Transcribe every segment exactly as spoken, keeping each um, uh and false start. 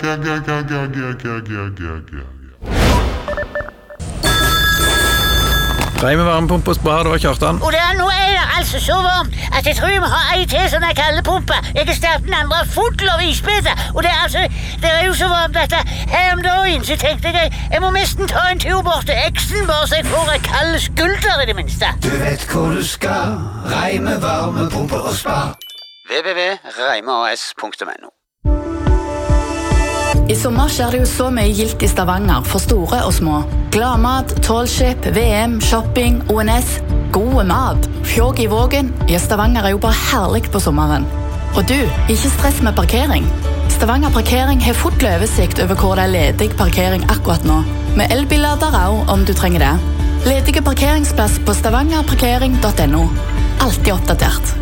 Reime varmepumpe og spar, det var Kjartan. Og det er nå er det altså så varmt at jeg tror vi må ha en til sånn kaldepumpe. Jeg har startet den andre full av isbiter. Og det er altså, det er jo så varmt at her om dagen så tenkte jeg jeg må nesten ta en tur bort til eksen bare så jeg får en kald skulder i det minste. Du vet hvor du skal, Reime varmepumpe og spar. w w w punktum reimeas punktum n o I sommer skjer det jo så mye gilt i Stavanger for store og små. Gladmat, tålskip, V M, shopping, O N S. Gode mat. Fjåg i vågen. Ja, Stavanger er jo bare herlig på sommeren. Og du, ikke stress med parkering. Stavanger Parkering har fort oversikt over hvor det er ledig parkering akkurat nå. Med elbillader også, om du trenger det. Ledige parkeringsplass på stavanger parkering punktum n o. Altid oppdatert.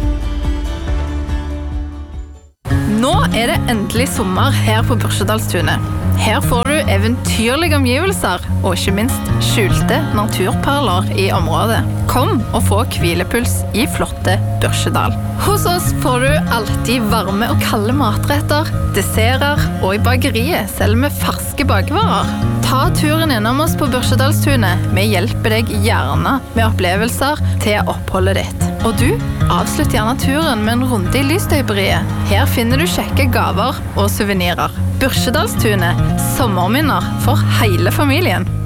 Nå er det endelig sommer her på Børsedalstunet. Her får du eventyrlige omgivelser, og ikke minst skjulte naturperler i området. Kom og få hvilepuls i flotte Børsedal. Hos oss får du alltid varme og kalde matretter, desserter, og i bakeriet selv med ferske bakvarer. Ta turen innom oss på Børsedalstunet. Vi hjelper deg gjerne med opplevelser til oppholdet ditt. Og du, avslutt gjerne turen med en runde i lysstøyberiet. Her finner du kjekke gaver og souvenirer. Børsedalstunet, sommerminner for hele familien.